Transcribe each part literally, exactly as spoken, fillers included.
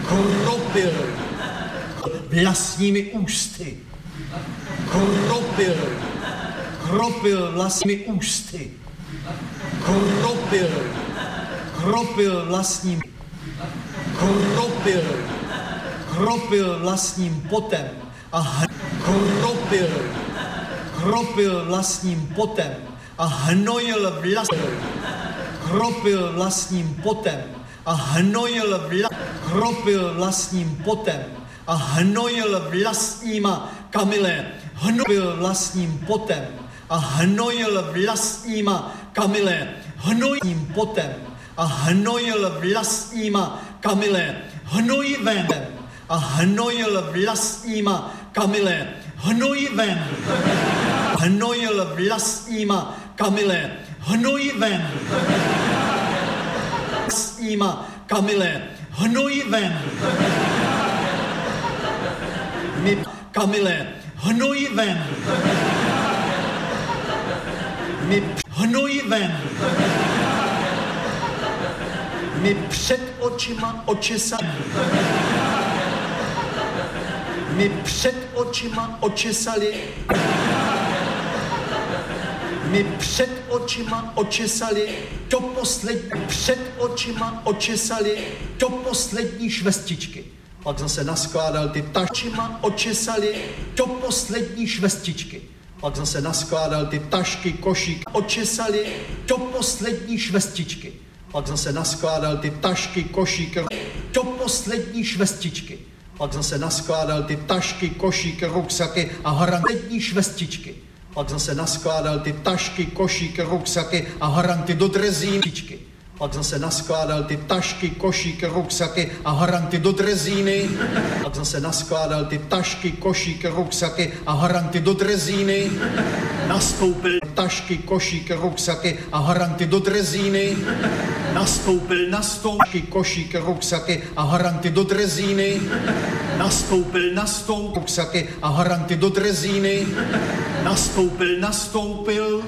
Kropil vlastními ústy. Kropil. Kropil vlastními ústy. Kropil. Kropil vlastním. Kropil. Kropil vlastním potem. A kropil. Kropil vlastním potem. A hnojil vlastním. Kropil vlastním potem. A hnojil vla... Kropil vlastním potem. A hnojil vlastníma Kamile. Hnojil vlastním potem. A hnojil vlastníma Kamile. Hnojím potem. A hnojil vlastníma Kamile. Hnojivem. A hnojil vlastníma Kamile. Hnojivem. Hnojil vlastníma Kamile. Hnojivem. Vlastníma Kamile. Hnojivem. My Kamile. Hnojivem. My hnojivem. My před očima očesali. My před očima očesali. My před očima očesali do poslední, před očima očesali do poslední švestičky. Pak zase naskládal ty taškima, očesali do poslední švestičky. Pak zase naskládal ty tašky, košík, očesali do poslední švestičky. Pak zase naskládal ty tašky, košík, do poslední švestičky. Pak zase naskládal ty tašky, košík, ruksaky a harantní švestičky. Pak zase naskládal ty tašky, košík, ruksaky a haranty do drezíničky. Pak zase naskládal ty tašky, košík, ruksaky a haranty do drezíny. Pak zase naskládal ty tašky, košík, ruksaky a haranty do drezíny. Nastoupil tašky, košík, ruksaky a haranty do drezíny. Nastoupil nastoupky, košík, ruksaky a haranty do drezíny. Nastoupil nastoup, ruksaky a haranty do drezíny. Nastoupil nastoupil.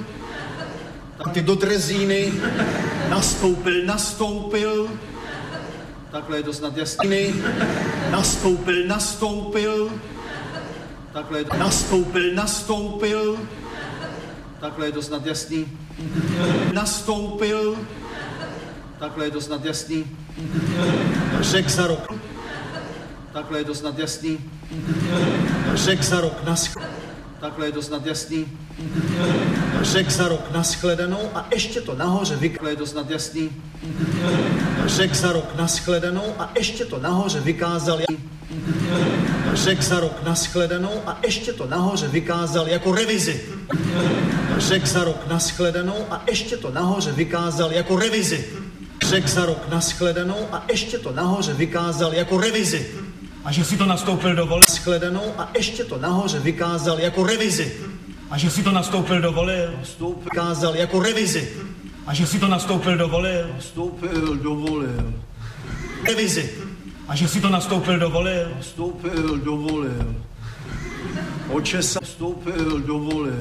Ty do drezíny, nastoupil, nastoupil, takhle je to snad jasný, nastoupil, nastoupil, takhle je to, nastoupil, nastoupil, takhle je to snad jasný, nastoupil, takhle je to snad jasný, řek za rok, takhle je to snad jasný, řek za rok nasch... Takhle je to snad jasný. Řek za rok naschledanou a ještě to nahoře vykázal. Je to snad jasný. Řek za rok naschledanou a ještě to nahoře vykázal. Řek za rok naschledanou a ještě to nahoře vykázal jako revizi. Řek za rok naschledanou a ještě to nahoře vykázal jako revizi. Řek za rok naschledanou a ještě to nahoře vykázal jako revizi. A že si to nastoupil do vole. Shledanou a ještě to nahoře vykázal jako revizi. A že si to nastoupil do vole. Vykázal jako revizi. A že si to nastoupil do vole. Nastoupil do vole. Revizi. A že si to nastoupil do vole. Nastoupil do vole. Očesal. Nastoupil do vole.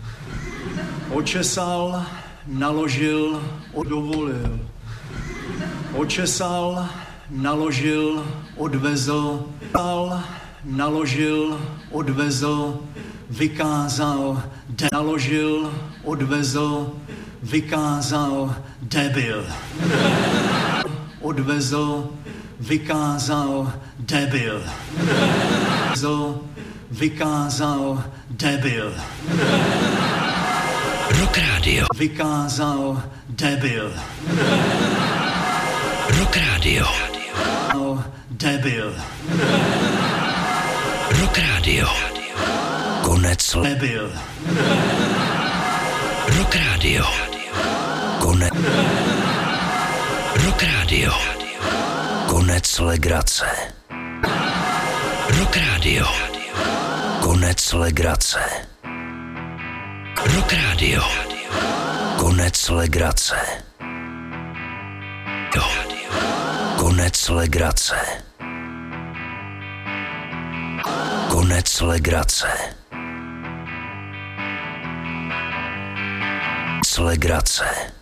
Očesal, naložil, dovolil. Očesal, naložil, odvezl, naložil, odvezl, vykázal, de- naložil, odvezl, vykázal, debil. Odvezl, vykázal, debil. Odvezl, vykázal, debil. Rock Radio. Vykázal, debil. Rock Radio. Debil. Rock Radio. Konec le- Debil. Rock Radio. Konec. Rock Radio. Konec legrace. Rock Radio. Konec legrace. Rock Radio. Konec legrace. Jo. Konec legrace. Konec legrace. Konec legrace.